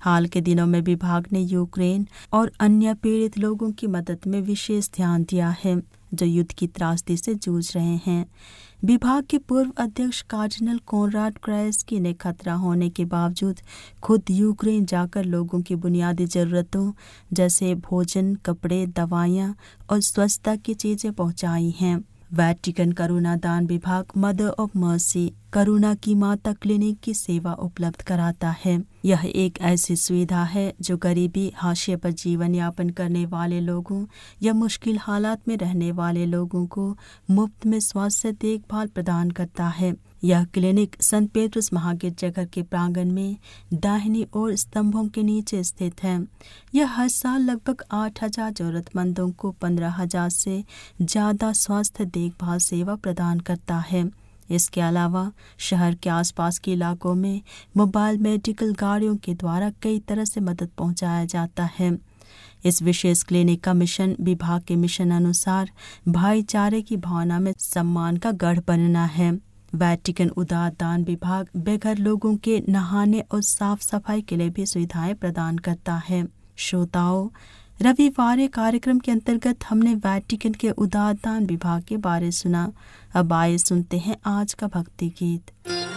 हाल के दिनों में विभाग ने यूक्रेन और अन्य पीड़ित लोगों की मदद में विशेष ध्यान दिया है जो युद्ध की त्रासदी से जूझ रहे हैं। विभाग के पूर्व अध्यक्ष कार्डिनल कोनराड क्रायस्की ने खतरा होने के बावजूद खुद यूक्रेन जाकर लोगों की बुनियादी जरूरतों जैसे भोजन, कपड़े, दवाइयां और स्वच्छता की चीजें पहुंचाई हैं। वेटिकन करुणा दान विभाग मदर ऑफ मर्सी करुणा की माता क्लिनिक की सेवा उपलब्ध कराता है। यह एक ऐसी सुविधा है जो गरीबी, हाशिए पर जीवन यापन करने वाले लोगों या मुश्किल हालात में रहने वाले लोगों को मुफ्त में स्वास्थ्य देखभाल प्रदान करता है। यह क्लिनिक संत पेट्रुस महागिरजाघर के प्रांगण में दाहिनी ओर स्तंभों के नीचे स्थित है। यह हर साल लगभग 8,000 जरूरतमंदों को 15,000 से ज्यादा स्वास्थ्य देखभाल सेवा प्रदान करता है। इसके अलावा शहर के आसपास के इलाकों में मोबाइल मेडिकल गाड़ियों के द्वारा कई तरह से मदद पहुंचाया जाता है। इस विशेष क्लिनिक का मिशन विभाग के मिशन अनुसार भाईचारे की भावना में सम्मान का गढ़ बनना है। वेटिकन उदार दान विभाग बेघर लोगों के नहाने और साफ सफाई के लिए भी सुविधाएं प्रदान करता है। श्रोताओं, रविवार कार्यक्रम के अंतर्गत हमने वेटिकन के उदार दान विभाग के बारे सुना। अब आइए सुनते हैं आज का भक्ति गीत।